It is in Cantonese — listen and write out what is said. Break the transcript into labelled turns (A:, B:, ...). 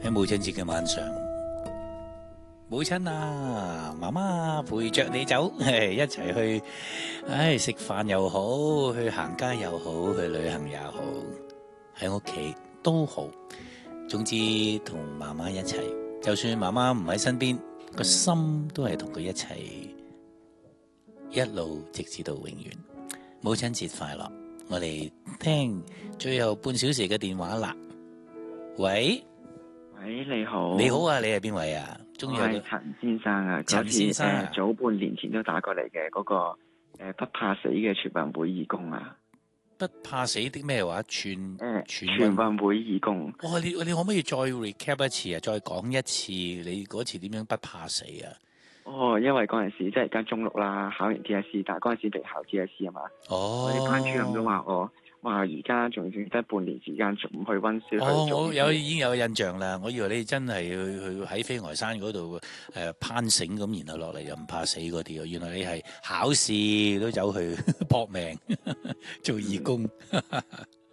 A: 喺母親節嘅晚上，母親啊，媽媽陪着你走，一齊去，食飯又好，去行街又好，去旅行也好，喺屋企都好，總之同媽媽一齊，就算媽媽唔喺身邊，個心都係同佢一齊，一路直至到永遠。母親節快樂！我哋聽最後半小時嘅電話啦。喂，
B: 你好。
A: 你好啊，你係邊位啊？
B: 我係陳先生啊。
A: 陳先生啊，
B: 早半年前都打過嚟嘅嗰個不怕死嘅全運會義工啊。
A: 不怕死的咩話？全
B: 運會義工。
A: 哇！你可唔可以再 recap 一次啊？再講一次你嗰次點樣不怕死啊？
B: 因為嗰陣時即係而家中六啦，考完 DSE， 但係嗰陣時未考 DSE 啊嘛。我哋班主任都話我話而家仲剩得半年時間，仲唔去溫書去做。
A: 我已經有印象啦。我以為你真係去喺飛鵝山嗰度攀繩咁，然後落嚟又唔怕死嗰啲。原來你係考試都走去搏命做義工。